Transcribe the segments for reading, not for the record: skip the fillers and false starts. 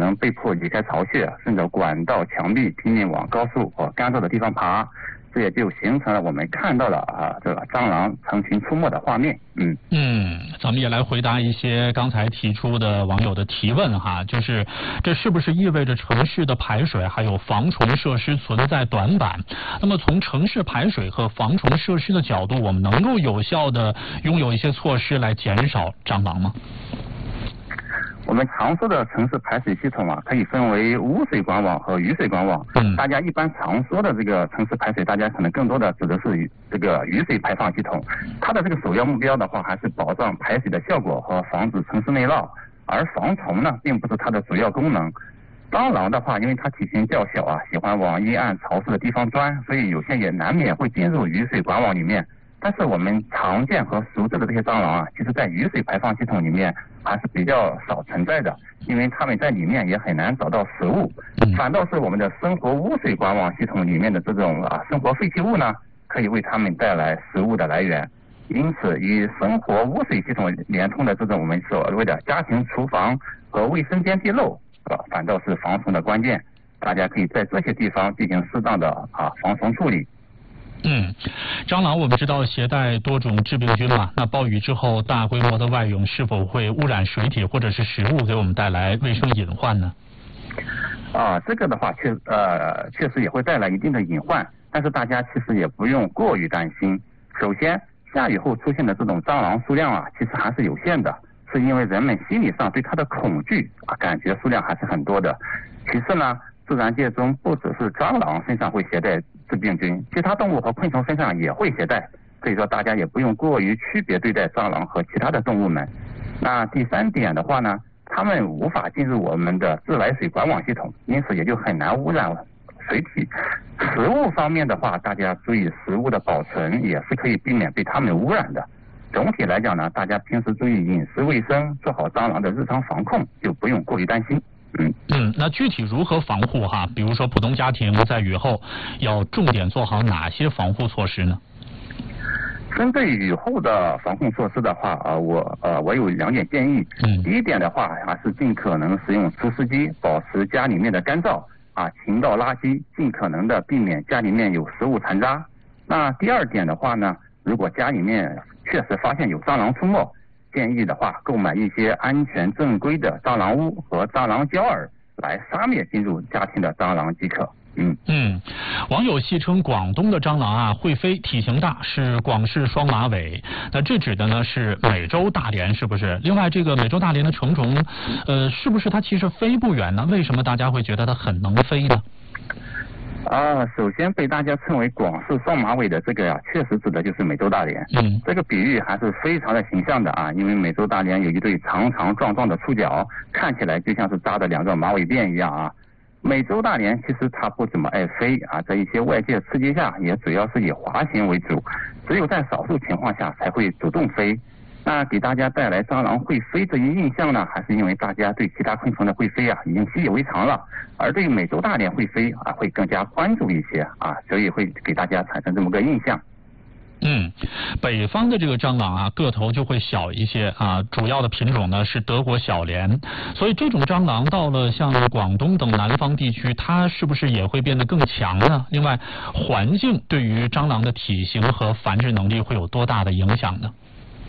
能被迫离开巢穴，顺着管道、墙壁拼命往高速或干燥的地方爬。这也就形成了我们看到了这个蟑螂成群出没的画面。 咱们也来回答一些刚才提出的网友的提问哈，就是这是不是意味着城市的排水还有防虫设施存在短板？那么从城市排水和防虫设施的角度，我们能够有效的拥有一些措施来减少蟑螂吗？ 我们常说的城市排水系统可以分为污水管网和雨水管网。大家一般常说的这个城市排水，大家可能更多的指的是这个雨水排放系统。它的这个首要目标的话，还是保障排水的效果和防止城市内涝，而防虫呢，并不是它的主要功能。蟑螂的话，因为它体型较小喜欢往阴暗潮湿的地方钻，所以有些也难免会进入雨水管网里面。但是我们常见和熟知的这些蟑螂其实在雨水排放系统里面还是比较少存在的，因为它们在里面也很难找到食物。反倒是我们的生活污水管网系统里面的这种生活废弃物呢，可以为它们带来食物的来源。因此，与生活污水系统连通的这种我们所谓的家庭厨房和卫生间地漏反倒是防虫的关键。大家可以在这些地方进行适当的防虫处理。 蟑螂我们知道携带多种致病菌嘛，那暴雨之后大规模的外涌是否会污染水体或者是食物，给我们带来卫生隐患呢？ 这个的话确实也会带来一定的隐患，但是大家其实也不用过于担心。首先，下雨后出现的这种蟑螂数量其实还是有限的，是因为人们心理上对它的恐惧感觉数量还是很多的。其次呢，自然界中不只是蟑螂身上会携带致病菌，其他动物和昆虫身上也会携带，所以说大家也不用过于区别对待蟑螂和其他的动物们。那第三点的话呢，它们无法进入我们的自来水管网系统，因此也就很难污染水体。食物方面的话，大家注意食物的保存，也是可以避免被它们污染的。总体来讲呢，大家平时注意饮食卫生，做好蟑螂的日常防控，就不用过于担心。 那具体如何防护比如说普通家庭在雨后要重点做好哪些防护措施呢？ 针对雨后的防控措施的话我有2点建议。第一点的话，还是尽可能使用除湿机，保持家里面的干燥勤倒垃圾，尽可能的避免家里面有食物残渣。那第二点的话呢，如果家里面确实发现有蟑螂出没，建议的话，购买一些安全正规的蟑螂屋和蟑螂胶饵来杀灭进入家庭的蟑螂即可。 网友戏称广东的蟑螂会飞，体型大，是广式双马尾。那这指的呢是美洲大蠊，是不是？另外，这个美洲大蠊的成虫，是不是它其实飞不远呢？为什么大家会觉得它很能飞呢？ 首先被大家称为广式双马尾的这个确实指的就是美洲大蠊。这个比喻还是非常的形象的因为美洲大蠊有一对长长壮壮的触角，看起来就像是扎的2个马尾辫一样美洲大蠊其实它不怎么爱飞在一些外界刺激下，也主要是以滑行为主，只有在少数情况下才会主动飞。那给大家带来蟑螂会飞这一印象呢，还是因为大家对其他昆虫的会飞已经习以为常了，而对美洲大蠊会飞会更加关注一些所以会给大家产生这么个印象。 北方的这个蟑螂个头就会小一些主要的品种呢是德国小蠊，所以这种蟑螂到了像广东等南方地区，它是不是也会变得更强呢？另外，环境对于蟑螂的体型和繁殖能力会有多大的影响呢？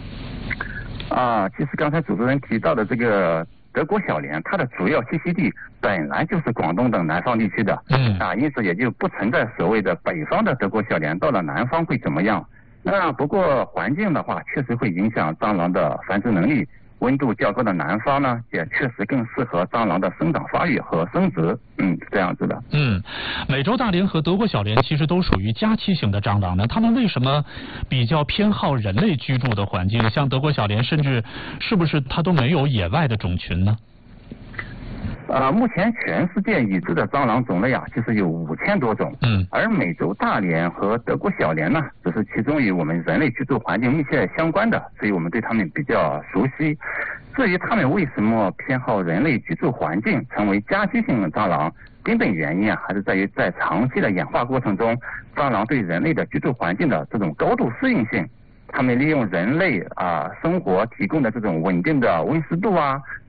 其实刚才主持人提到的这个德国小蠊，它的主要栖息地本来就是广东等南方地区的，因此也就不存在所谓的北方的德国小蠊到了南方会怎么样。那不过环境的话，确实会影响蟑螂的繁殖能力。温度较高的南方呢，也确实更适合蟑螂的生长发育和生殖。是这样子的。 美洲大蠊和德国小蠊其实都属于家栖型的蟑螂呢，它们为什么比较偏好人类居住的环境？像德国小蠊，甚至是不是它都没有野外的种群呢？ 目前全世界已知的蟑螂种类其实有5000多种。而美洲大蠊和德国小蠊呢，只是其中与我们人类居住环境密切相关的，所以我们对它们比较熟悉。至于它们为什么偏好人类居住环境，成为家居性的蟑螂，根本原因还是在于在长期的演化过程中，蟑螂对人类的居住环境的这种高度适应性。它们利用人类生活提供的这种稳定的温湿度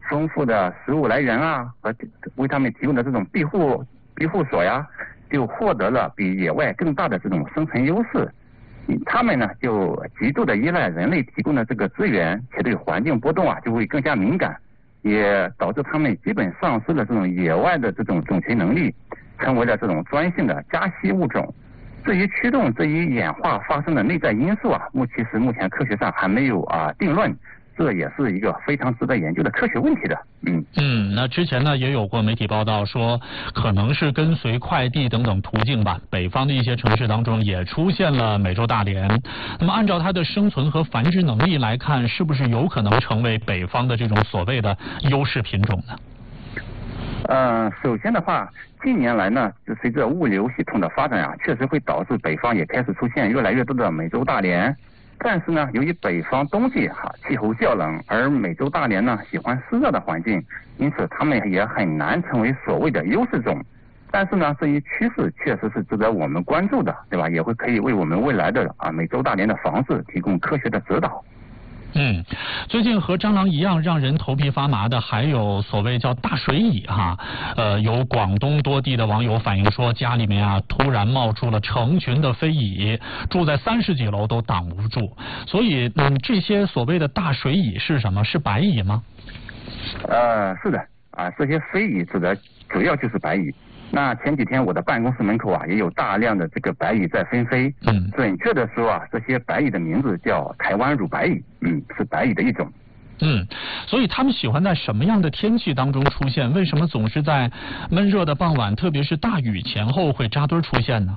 丰富的食物来源啊，和为他们提供的这种庇护所呀，就获得了比野外更大的这种生存优势。他们呢就极度的依赖人类提供的这个资源，且对环境波动啊就会更加敏感，也导致他们基本丧失了这种野外的这种种群能力，成为了这种专性的家栖物种。至于驱动这一演化发生的内在因素啊，目前科学上还没有定论。这也是一个非常值得研究的科学问题的。 那之前呢也有过媒体报道说，可能是跟随快递等等途径吧，北方的一些城市当中也出现了美洲大蠊。那么按照它的生存和繁殖能力来看，是不是有可能成为北方的这种所谓的优势品种呢？ 首先的话，近年来呢，就随着物流系统的发展啊，确实会导致北方也开始出现越来越多的美洲大蠊。但是呢，由于北方冬季气候较冷，而美洲大蠊呢喜欢湿热的环境，因此它们也很难成为所谓的优势种。但是呢，这一趋势确实是值得我们关注的，对吧？也可以为我们未来的美洲大蠊的防治提供科学的指导。 最近和蟑螂一样让人头皮发麻的还有所谓叫大水蚁有广东多地的网友反映说，家里面突然冒出了成群的飞蚁，住在30几楼都挡不住。所以这些所谓的大水蚁是什么？是白蚁吗？ 是的这些飞蚁指的主要就是白蚁。那前几天我的办公室门口也有大量的这个白蚁在纷飞。准确的说这些白蚁的名字叫台湾乳白蚁，是白蚁的一种。 所以他们喜欢在什么样的天气当中出现？为什么总是在闷热的傍晚，特别是大雨前后会扎堆出现呢？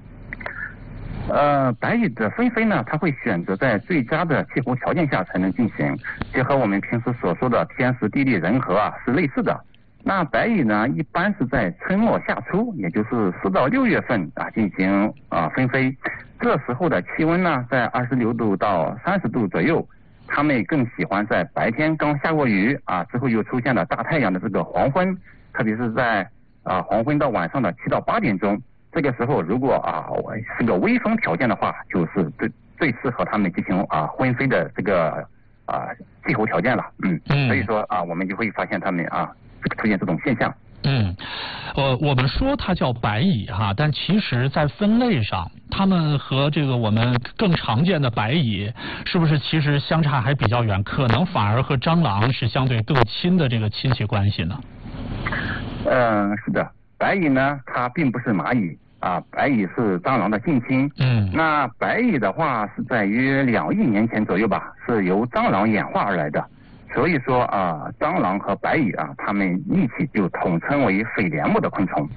白蚁的纷飞呢，它会选择在最佳的气候条件下才能进行，这和我们平时所说的天时地利人和是类似的。那白蚁呢，一般是在春末夏初，也就是4到6月份进行纷飞。这时候的气温呢，在26度到30度左右。它们更喜欢在白天刚下过雨之后又出现了大太阳的这个黄昏，特别是在黄昏到晚上的7到8点钟。这个时候如果是个微风条件的话，就是最适合它们进行婚飞的这个气候条件了。所以说我们就会发现它们出现这种现象。 我们说它叫白蚁但其实在分类上，它们和这个我们更常见的白蚁是不是其实相差还比较远？可能反而和蟑螂是相对更亲的这个亲戚关系呢？ 是的，白蚁呢它并不是蚂蚁白蚁是蟑螂的近亲。那白蚁的话是在约2亿年前左右吧，是由蟑螂演化而来的。所以说蟑螂和白蚁它们一起就统称为匪帘目的昆虫。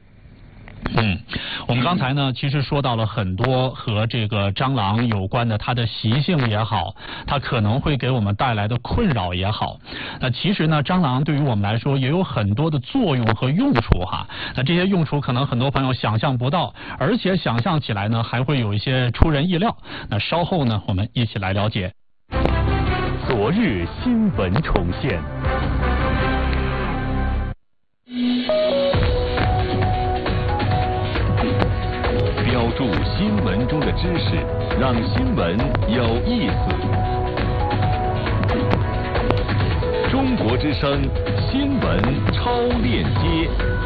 我们刚才呢其实说到了很多和这个蟑螂有关的它的习性也好，它可能会给我们带来的困扰也好。那其实呢蟑螂对于我们来说也有很多的作用和用处那这些用处可能很多朋友想象不到，而且想象起来呢还会有一些出人意料。那稍后呢我们一起来了解。 昨日新闻重现，标注新闻中的知识，让新闻有意思。中国之声新闻超链接。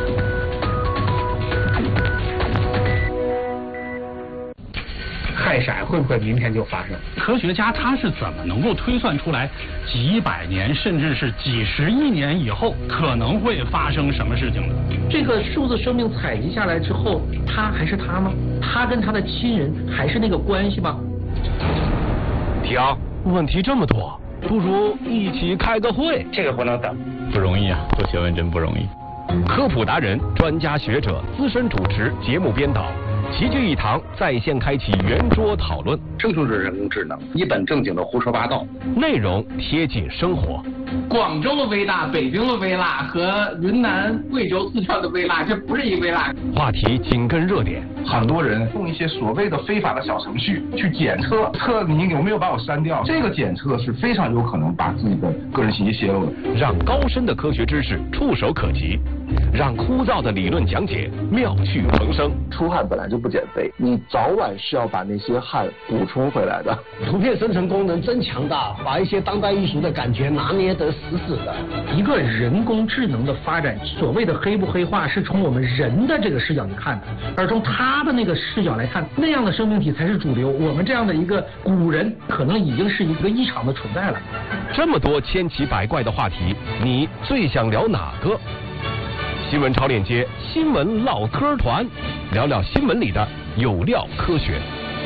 氦闪会不会明天就发生？ 科学家他是怎么能够推算出来几百年甚至是几十亿年以后可能会发生什么事情的？ 这个数字生命采集下来之后，他还是他吗？他跟他的亲人还是那个关系吗？ 停，问题这么多，不如一起开个会。 这个不能等， 不容易做学问真不容易。科普达人、专家学者、资深主持、节目编导。齐聚一堂，在线开启圆桌讨论。 这就是人工智能，一本正经的胡说八道， 内容贴近生活。 广州的微辣、北京的微辣和云南、贵州、四川的微辣，这不是一微辣。 话题紧跟热点， 很多人用一些所谓的非法的小程序去检测你有没有把我删掉，这个检测是非常有可能把自己的个人信息泄露的。 让高深的科学知识触手可及，让枯燥的理论讲解妙趣横生。 出汗本来就不减肥，你早晚是要把那些汗补充回来的。 图片生成功能真强大，把一些当代艺术的感觉拿捏得死死的。 一个人工智能的发展，所谓的黑不黑化，是从我们人的这个视角去看的，而从他的那个视角来看，那样的生命体才是主流。我们这样的一个古人，可能已经是一个异常的存在了。 这么多千奇百怪的话题，你最想聊哪个？新闻超链接新闻唠嗑团，聊聊新闻里的有料科学。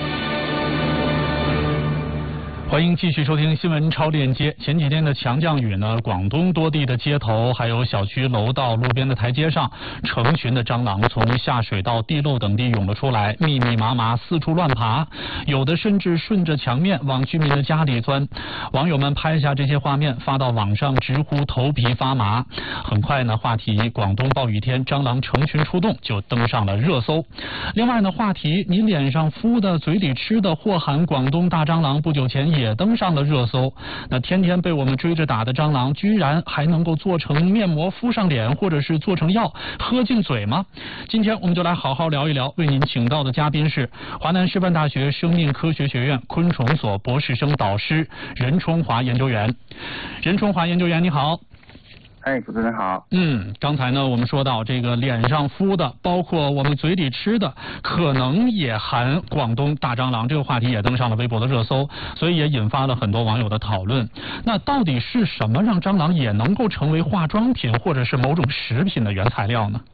欢迎继续收听新闻超链接。前几天的强降雨呢，广东多地的街头还有小区楼道路边的台阶上，成群的蟑螂从下水道、地漏等地涌了出来，密密麻麻四处乱爬，有的甚至顺着墙面往居民的家里钻。网友们拍下这些画面发到网上，直呼头皮发麻。很快呢，话题广东暴雨天蟑螂成群出动就登上了热搜。另外呢，话题你脸上敷的嘴里吃的祸喊广东大蟑螂不久前也登上了热搜。那天天被我们追着打的蟑螂，居然还能够做成面膜敷上脸，或者是做成药喝进嘴吗？今天我们就来好好聊一聊。为您请到的嘉宾是华南师范大学生命科学学院昆虫所博士生导师任冲华研究员。任冲华研究员，你好。 主持人好。 刚才呢我们说到这个脸上敷的，包括我们嘴里吃的，可能也含广东大蟑螂，这个话题也登上了微博的热搜，所以也引发了很多网友的讨论。那到底是什么让蟑螂也能够成为化妆品或者是某种食品的原材料呢？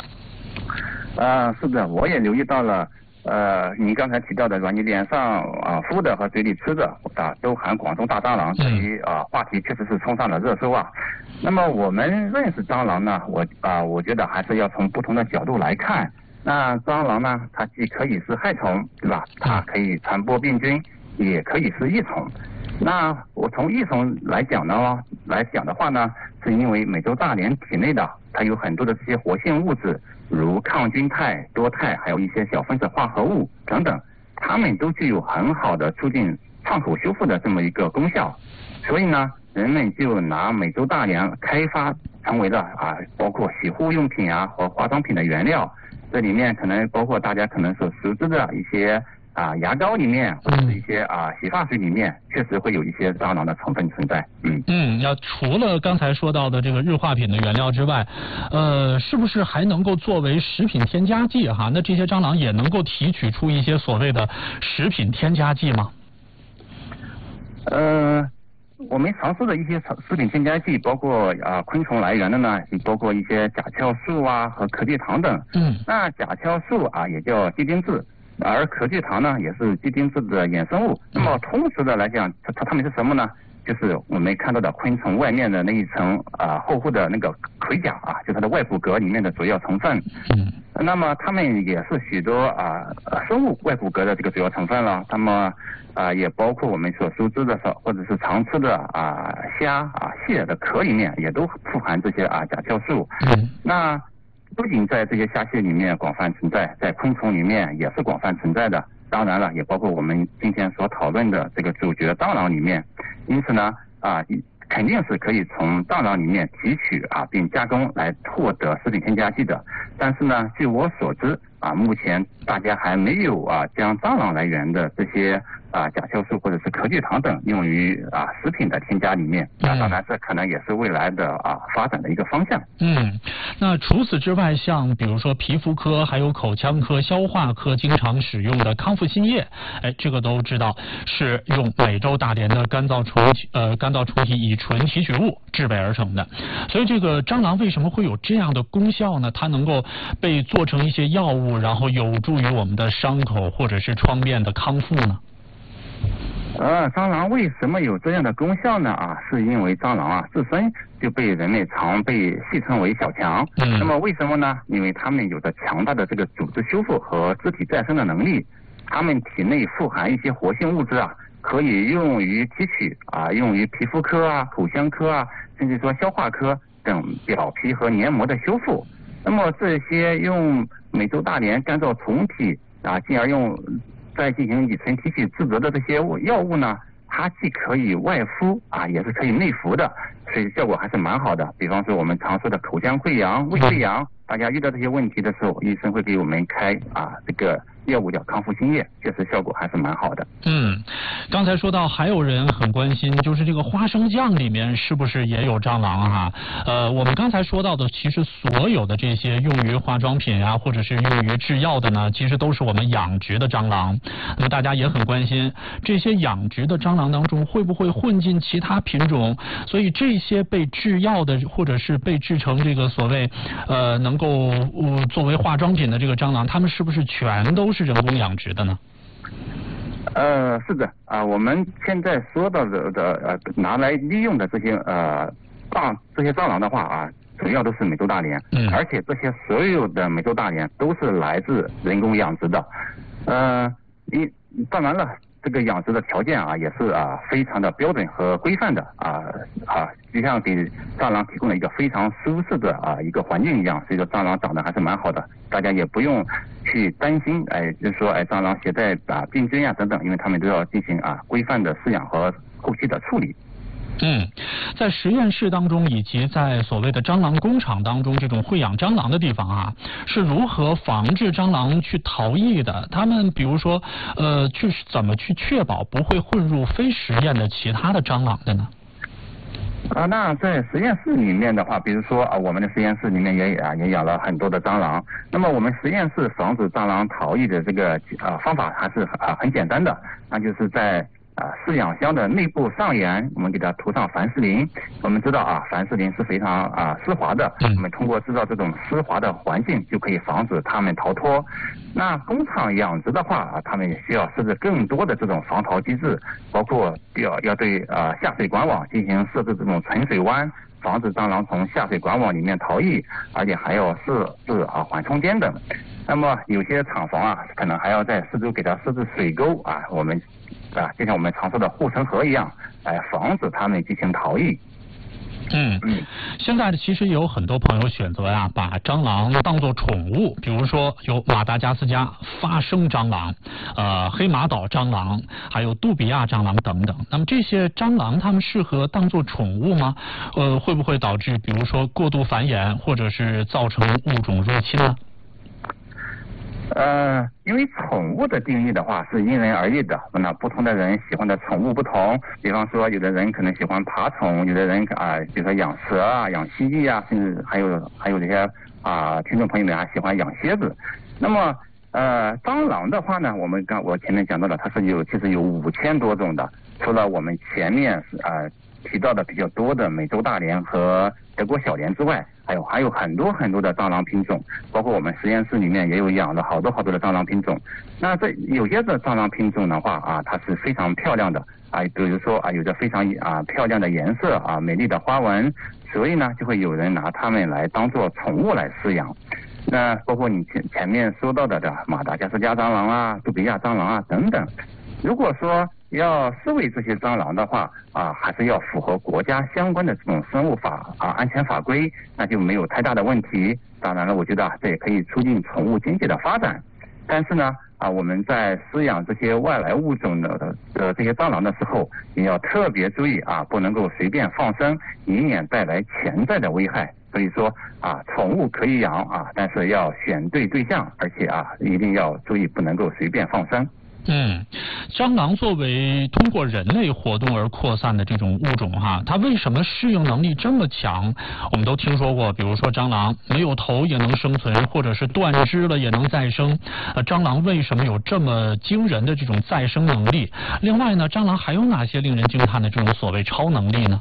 是的，我也留意到了。你刚才提到的，你脸上敷的和嘴里吃的都含广东大蟑螂，这一话题确实是冲上了热搜啊。那么我们认识蟑螂呢，我觉得还是要从不同的角度来看。那蟑螂呢，它既可以是害虫，对吧？它可以传播病菌，也可以是益虫。那我从益虫来讲的话呢，是因为美洲大蠊体内的它有很多的这些活性物质，如抗菌肽、多肽，还有一些小分子化合物等等，它们都具有很好的促进创口修复的这么一个功效。所以呢，人们就拿美洲大蠊开发成为了包括洗护用品和化妆品的原料。这里面可能包括大家可能所熟知的一些牙膏里面，或者是一些洗发水里面，确实会有一些蟑螂的成分存在。 要除了刚才说到的这个日化品的原料之外，是不是还能够作为食品添加剂哈？那这些蟑螂也能够提取出一些所谓的食品添加剂吗？ 我们常说的一些食品添加剂，包括昆虫来源的呢，包括一些甲壳素和壳聚糖等。那甲壳素也叫鸡丁质，而壳聚糖呢也是鸡丁质的衍生物。那么通俗的来讲，它们是什么呢？就是我们看到的昆虫外面的那一层厚厚的那个盔甲就它的外骨骼里面的主要成分。那么它们也是许多生物外骨骼的这个主要成分了。那么也包括我们所熟知的或者是常吃的虾蟹的壳里面也都富含这些甲壳素。那不仅在这些虾蟹里面广泛存在，在昆虫里面也是广泛存在的。当然了，也包括我们今天所讨论的这个主角蟑螂里面。因此呢肯定是可以从蟑螂里面提取并加工来获得食品添加剂的。但是呢，据我所知目前大家还没有将蟑螂来源的这些甲壳素或者是壳聚糖等用于食品的添加里面。当然这可能也是未来的发展的一个方向。 那除此之外，像比如说皮肤科还有口腔科、消化科经常使用的康复新液，这个都知道是用美洲大蠊的干燥虫体乙醇提取物制备而成的。所以这个蟑螂为什么会有这样的功效呢？它能够被做成一些药物，然后有助于我们的伤口或者是疮变的康复呢？ 蟑螂为什么有这样的功效呢？是因为蟑螂自身就被人类常被戏称为小强。那么为什么呢？因为它们有着强大的这个组织修复和肢体再生的能力，它们体内富含一些活性物质可以用于提取用于皮肤科口腔科甚至说消化科等表皮和黏膜的修复。那么这些用美洲大蠊干燥虫体进而用再进行乙醇提取制得的这些药物呢，它既可以外敷也是可以内服的，所以效果还是蛮好的。比方说我们常说的口腔溃疡、胃溃疡，大家遇到这些问题的时候，医生会给我们开这个药物叫康复新液，确实效果还是蛮好的。 刚才说到还有人很关心，就是这个花生酱里面是不是也有蟑螂啊？我们刚才说到的，其实所有的这些用于化妆品啊，或者是用于制药的呢，其实都是我们养殖的蟑螂。那么大家也很关心，这些养殖的蟑螂当中会不会混进其他品种？所以这些被制药的，或者是被制成这个所谓能够作为化妆品的这个蟑螂，它们是不是全都是人工养殖的呢？ 是的我们现在说到的拿来利用的这些蟑螂的话主要都是美洲大蠊，而且这些所有的美洲大蠊都是来自人工养殖的。当然了，这个养殖的条件也是非常的标准和规范的就像给蟑螂提供了一个非常舒适的一个环境一样，所以说蟑螂长得还是蛮好的，大家也不用去担心就是说蟑螂携带病菌等等，因为他们都要进行规范的饲养和后期的处理。 在实验室当中以及在所谓的蟑螂工厂当中，这种会养蟑螂的地方是如何防治蟑螂去逃逸的？他们比如说怎么去确保不会混入非实验的其他的蟑螂的呢？ 那在实验室里面的话，比如说我们的实验室里面也养了很多的蟑螂。那么我们实验室防止蟑螂逃逸的这个方法还是很简单的，那就是在饲养箱的内部上沿，我们给它涂上凡士林。我们知道凡士林是非常湿滑的，我们通过制造这种湿滑的环境，就可以防止它们逃脱。那工厂养殖的话他们也需要设置更多的这种防逃机制，包括要对下水管网进行设置这种存水湾，防止蟑螂从下水管网里面逃逸，而且还要设置缓冲间等。那么有些厂房可能还要在四周给它设置水沟我们就像我们常说的护城河一样，来防止它们进行逃逸。 现在其实有很多朋友选择把蟑螂当作宠物，比如说有马达加斯加发生蟑螂、黑马岛蟑螂，还有杜比亚蟑螂等等。那么这些蟑螂它们适合当作宠物吗？会不会导致比如说过度繁衍，或者是造成物种入侵呢？ 因为宠物的定义的话是因人而异的，那不同的人喜欢的宠物不同。比方说，有的人可能喜欢爬虫，有的人比如说养蛇养蜥蜴甚至还有这些听众朋友们还喜欢养蝎子。那么蟑螂的话呢，我前面讲到了，它是其实有5000多种的，除了我们前面提到的比较多的美洲大蠊和德国小蠊之外，还有很多很多的蟑螂品种，包括我们实验室里面也有养了好多的蟑螂品种。那这有些的蟑螂品种的话它是非常漂亮的比如说有着非常漂亮的颜色美丽的花纹，所以呢就会有人拿它们来当做宠物来饲养。那包括你前面说到的马达加斯加蟑螂杜比亚蟑螂等等。如果说要饲喂这些蟑螂的话还是要符合国家相关的这种生物法安全法规，那就没有太大的问题。当然了，我觉得这也可以促进宠物经济的发展。但是呢我们在饲养这些外来物种的这些蟑螂的时候，也要特别注意不能够随便放生，以免带来潜在的危害。所以说宠物可以养但是要选对对象，而且一定要注意不能够随便放生。 蟑螂作为通过人类活动而扩散的这种物种它为什么适应能力这么强？我们都听说过，比如说蟑螂没有头也能生存，或者是断肢了也能再生。蟑螂为什么有这么惊人的这种再生能力？另外呢，蟑螂还有哪些令人惊叹的这种所谓超能力呢？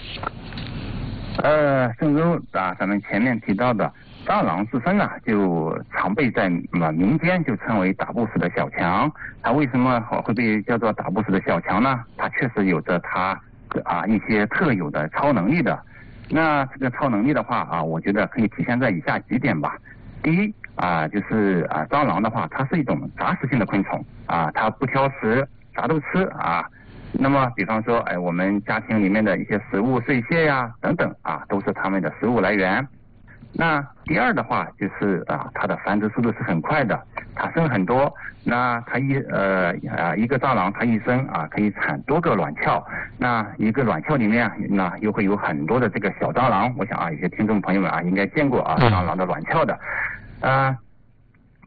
正如咱们前面提到的，蟑螂自身就常被在民间就称为打不死的小强。它为什么会被叫做打不死的小强呢？它确实有着它一些特有的超能力的。那这个超能力的话我觉得可以体现在以下几点吧。第一就是蟑螂的话，它是一种杂食性的昆虫它不挑食，啥都吃那么比方说我们家庭里面的一些食物碎屑等等都是它们的食物来源。那第二的话就是它的繁殖速度是很快的，它生很多。那它一个蟑螂它一生可以产多个卵鞘，那一个卵鞘里面又会有很多的这个小蟑螂。我想有些听众朋友们应该见过蟑螂的卵鞘的。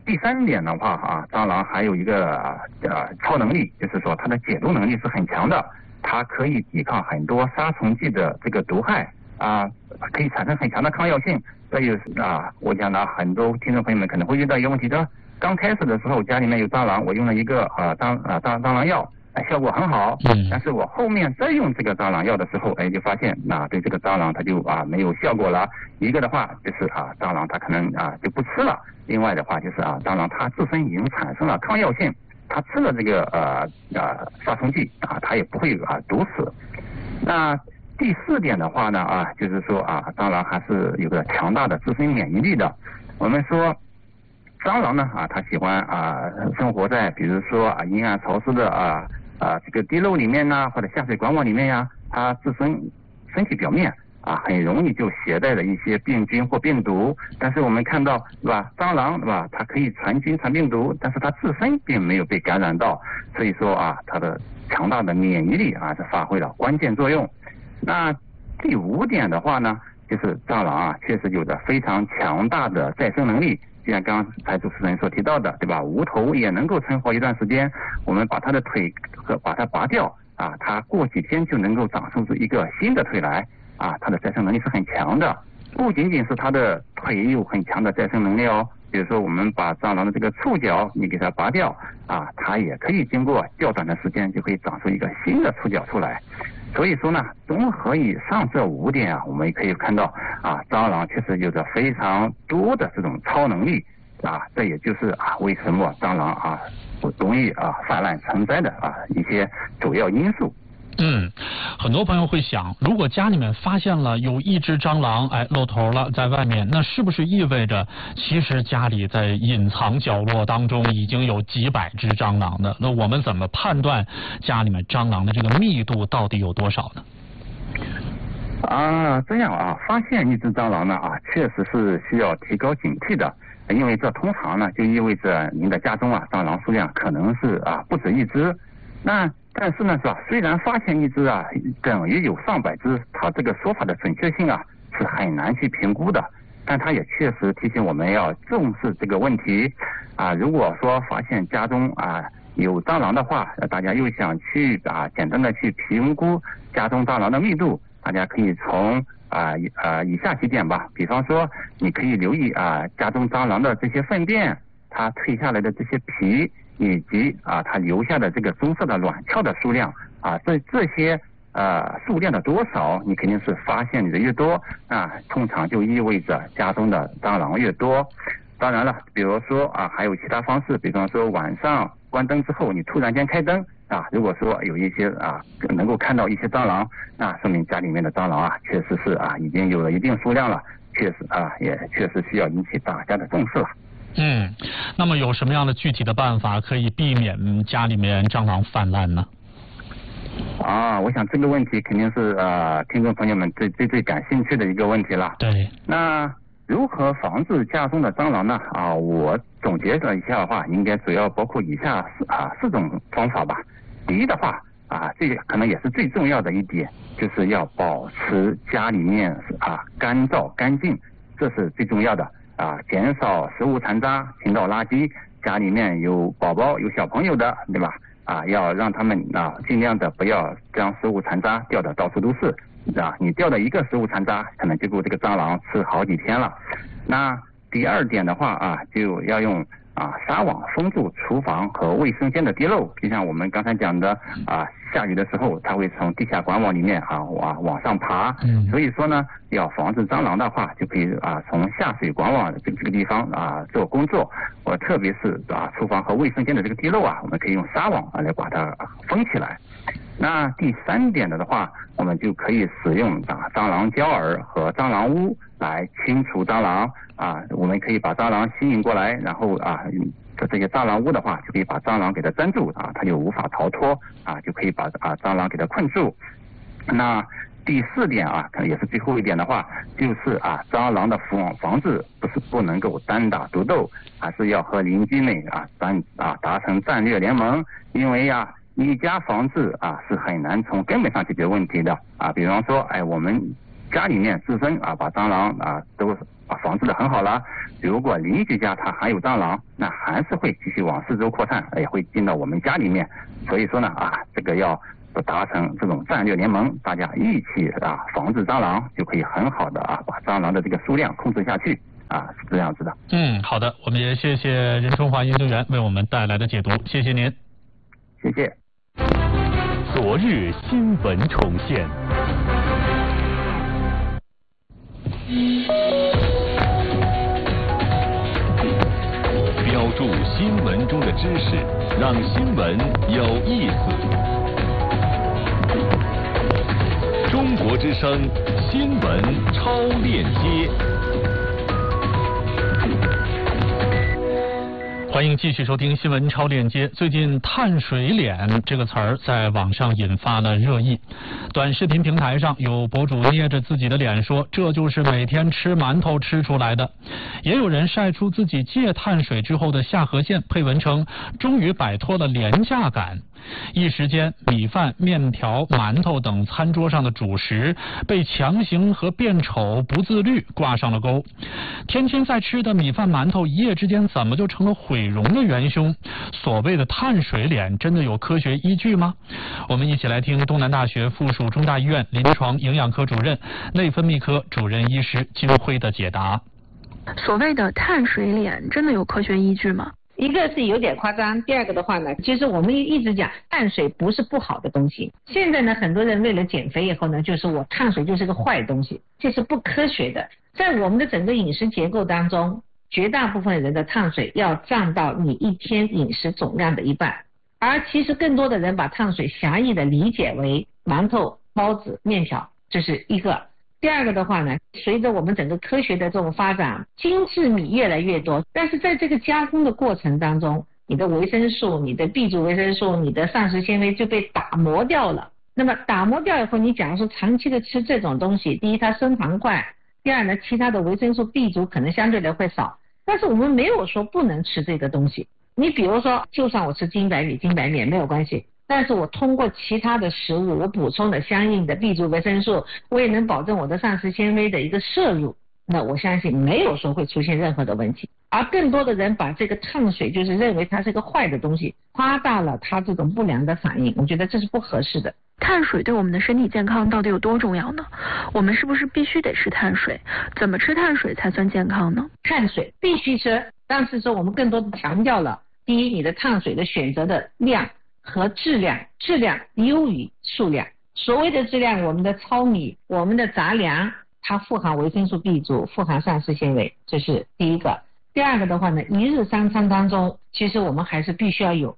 第3点的话啊，蟑螂还有一个超能力，就是说它的解毒能力是很强的，它可以抵抗很多杀虫剂的这个毒害啊，可以产生很强的抗药性。所以我讲呢，很多听众朋友们可能会遇到一个问题，说刚开始的时候家里面有蟑螂，我用了一个蟑螂药，效果很好，但是我后面再用这个蟑螂药的时候，就发现对这个蟑螂它就没有效果了。一个的话就是蟑螂它可能就不吃了，另外的话就是蟑螂它自身已经产生了抗药性，它吃了这个杀虫剂它也不会毒死。那第4点的话呢就是说蟑螂还是有个强大的自身免疫力的。我们说蟑螂呢它喜欢生活在比如说阴暗潮湿的这个地漏里面呢，或者下水管网里面呀，它自身身体表面很容易就携带了一些病菌或病毒。但是我们看到是吧，蟑螂是吧，它可以传菌传病毒，但是它自身并没有被感染到，所以说它的强大的免疫力是发挥了关键作用。那第5点的话呢，就是蟑螂确实有着非常强大的再生能力，就像刚才主持人所提到的，对吧？无头也能够存活一段时间，我们把它的腿把它拔掉它过几天就能够长出一个新的腿来它的再生能力是很强的。不仅仅是它的腿有很强的再生能力哦，比如说我们把蟑螂的这个触角你给它拔掉它也可以经过较短的时间就可以长出一个新的触角出来。所以说呢，综合以上这5点我们也可以看到蟑螂确实有着非常多的这种超能力这也就是为什么蟑螂容易泛滥成灾的一些主要因素。 很多朋友会想，如果家里面发现了有一只蟑螂露头了在外面，那是不是意味着其实家里在隐藏角落当中已经有几百只蟑螂的？那我们怎么判断家里面蟑螂的这个密度到底有多少呢？ 这样发现一只蟑螂呢确实是需要提高警惕的，因为这通常呢就意味着您的家中蟑螂数量可能是不止一只。但是呢是吧，虽然发现一只等于有上百只，它这个说法的准确性是很难去评估的，但它也确实提醒我们要重视这个问题如果说发现家中有蟑螂的话，大家又想去简单的去评估家中蟑螂的密度，大家可以从以下几点吧。比方说你可以留意家中蟑螂的这些粪便，它退下来的这些皮，以及它留下的这个棕色的卵鞘的数量这些数量的多少，你肯定是发现你的越多通常就意味着家中的蟑螂越多。当然了，比如说还有其他方式，比方说晚上关灯之后你突然间开灯如果说有一些能够看到一些蟑螂，那说明家里面的蟑螂确实是已经有了一定数量了，确实也确实需要引起大家的重视了。 那么有什么样的具体的办法可以避免家里面蟑螂泛滥呢？ 我想这个问题肯定是听众朋友们最感兴趣的一个问题了。 对。那如何防治家中的蟑螂呢？我总结了一下的话，应该主要包括以下4种方法吧。第一的话这可能也是最重要的一点，就是要保持家里面干燥干净，这是最重要的。减少食物残渣倾倒垃圾，家里面有宝宝有小朋友的，对吧？要让他们尽量的不要将食物残渣掉的到处都是你掉的一个食物残渣可能就够这个蟑螂吃好几天了。那第2点的话就要用纱网封住厨房和卫生间的地漏，就像我们刚才讲的下雨的时候它会从地下管网里面往上爬，所以说呢要防止蟑螂的话，就可以从下水管网这个地方做工作，特别是厨房和卫生间的这个地漏我们可以用纱网来把它封起来。那第3点的话，我们就可以使用蟑螂胶饵和蟑螂屋来清除蟑螂我们可以把蟑螂吸引过来，然后这些蟑螂屋的话就可以把蟑螂给它粘住它就无法逃脱就可以把蟑螂给它困住。那第4点可能也是最后一点的话，就是蟑螂的防治不能够单打独斗，还是要和邻居们达成战略联盟，因为一家防治是很难从根本上解决问题的比方说我们家里面自身把蟑螂都防治的很好了，如果邻居家他还有蟑螂，那还是会继续往四周扩散，也会进到我们家里面。所以说呢这个要达成这种战略联盟，大家一起防治蟑螂，就可以很好的把蟑螂的这个数量控制下去是这样子的。 好的，我们也谢谢任春华研究员为我们带来的解读，谢谢您。 谢谢。 昨日新闻重现。标注新闻中的知识，让新闻有意思。中国之声新闻超链接。 欢迎继续收听新闻超链接。最近碳水脸这个词儿在网上引发了热议，短视频平台上有博主捏着自己的脸说这就是每天吃馒头吃出来的，也有人晒出自己戒碳水之后的下颌线，配文称终于摆脱了廉价感。一时间，米饭、面条、馒头等餐桌上的主食被强行和变丑、不自律挂上了钩。天天在吃的米饭、馒头，一夜之间怎么就成了毁容的元凶？所谓的碳水脸，真的有科学依据吗？我们一起来听东南大学附属中大医院临床营养科主任、内分泌科主任医师金辉的解答。 所谓的碳水脸，真的有科学依据吗？ 一个是有点夸张，第二个的话呢，其实我们一直讲碳水不是不好的东西。现在呢，很多人为了减肥以后呢，就是我碳水就是个坏东西，这是不科学的。在我们的整个饮食结构当中，绝大部分人的碳水要占到你一天饮食总量的一半，而其实更多的人把碳水狭义的理解为馒头、包子、面条，这是一个。第二个的话呢，随着我们整个科学的这种发展，精致米越来越多，但是在这个加工的过程当中，你的维生素、你的 B 族维生素、你的膳食纤维就被打磨掉了。那么打磨掉以后，你假如说长期的吃这种东西，第一它升糖快，第二呢，其他的维生素 B 族可能相对的会少。但是我们没有说不能吃这个东西，你比如说就算我吃精白米、精白面没有关系，但是我通过其他的食物，我补充的相应的 B 族维生素，我也能保证我的膳食纤维的一个摄入，那我相信没有说会出现任何的问题。而更多的人把这个碳水就是认为它是个坏的东西，夸大了它这种不良的反应，我觉得这是不合适的。 碳水对我们的身体健康到底有多重要呢？我们是不是必须得吃碳水？怎么吃碳水才算健康呢？ 碳水必须吃，但是说我们更多的强调了，第一，你的碳水的选择的量和质量，质量优于数量。所谓的质量，我们的糙米、我们的杂粮，它富含维生素 B 族，富含膳食纤维，这是第一个。第二个的话呢，一日三餐当中，其实我们还是必须要有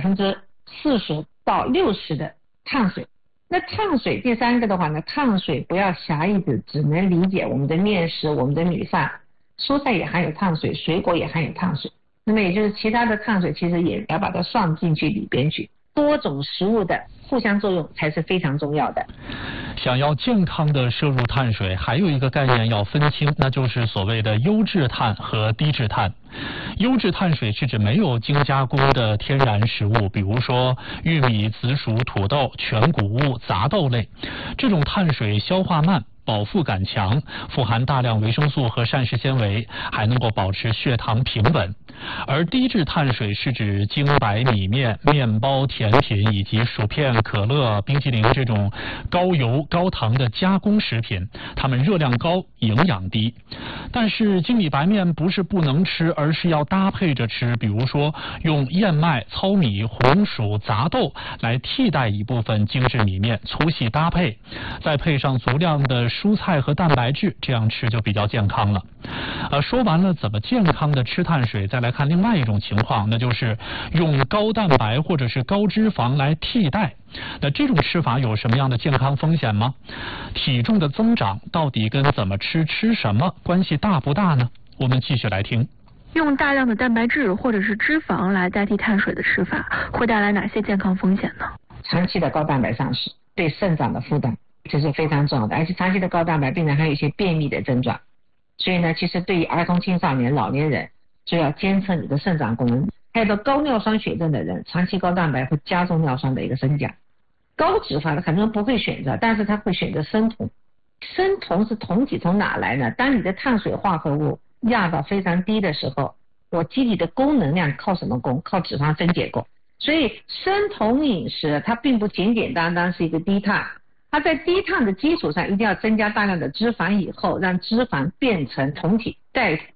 40%到60%的碳水。那碳水第三个的话呢，碳水不要狭义的只能理解我们的面食、我们的米饭，蔬菜也含有碳水，水果也含有碳水。那么也就是其他的碳水其实也要把它算进去里边去，多种食物的互相作用才是非常重要的。 想要健康的摄入碳水，还有一个概念要分清，那就是所谓的优质碳和低质碳。优质碳水是指没有精加工的天然食物，比如说玉米、紫薯、土豆、全谷物、杂豆类，这种碳水消化慢，饱腹感强，富含大量维生素和膳食纤维，还能够保持血糖平稳。而低质碳水是指精白米面、面包、甜品以及薯片、可乐、冰淇淋这种高油高糖的加工食品，它们热量高，营养低。但是精米白面不是不能吃，而是要搭配着吃，比如说用燕麦、糙米、红薯、杂豆来替代一部分精致米面，粗细搭配，再配上足量的蔬菜和蛋白质，这样吃就比较健康了。说完了怎么健康的吃碳水，再来看另外一种情况，那就是用高蛋白或者是高脂肪来替代。那这种吃法有什么样的健康风险吗？体重的增长到底跟怎么吃什么关系大不大呢？我们继续来听。 用大量的蛋白质或者是脂肪来代替碳水的吃法，会带来哪些健康风险呢？ 长期的高蛋白膳食对肾脏的负担，这是非常重要的，而且长期的高蛋白病人还有一些便秘的症状。所以呢，其实对于儿童、青少年、老年人，就要监测你的肾脏功能。还有高尿酸血症的人，长期高蛋白会加重尿酸的一个升降。高脂肪的很多人不会选择，但是他会选择生酮。 生酮是酮体从哪来呢？当你的碳水化合物压到非常低的时候，我机体的供能量靠什么供？靠脂肪分解供。所以生酮饮食它并不简简单单是一个低碳，它在低碳的基础上一定要增加大量的脂肪以后，让脂肪变成酮体，再